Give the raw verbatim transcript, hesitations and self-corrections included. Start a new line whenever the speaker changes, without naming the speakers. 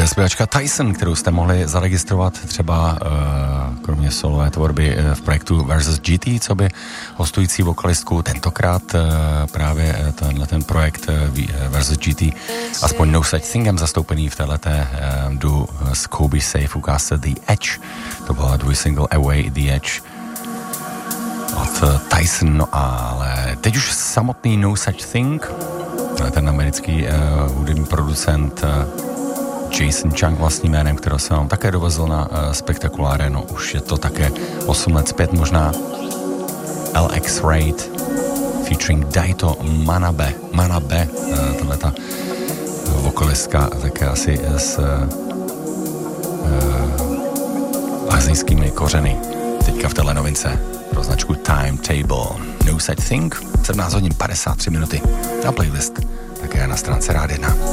Je zpěvačka Tyson, kterou jste mohli zaregistrovat třeba uh, kromě solové tvorby uh, v projektu Versus G T, co by hostující vokalistku. Tentokrát uh, právě uh, tenhle ten projekt uh, Versus G T aspoň No Such Thingem zastoupený v téhleté uh, du s Kobe Safe ukázce The Edge. To byla dvojsingle Away The Edge od uh, Tyson, no ale teď už samotný No Such Thing, ten americký uh, hudební producent uh, Jason Chang vlastním jménem, kterého jsem vám také dovezl na uh, Spektakuláre, no už je to také osm let zpět, možná L X Raid featuring Daito Manabe, Manabe, uh, tahleta vokalistka také asi s uh, asijskými kořeny, teďka v téhle novince pro značku Timetable. No Such Thing, sedmnáct hodin padesát tři minuty na playlist, také na stránce Rád jedna.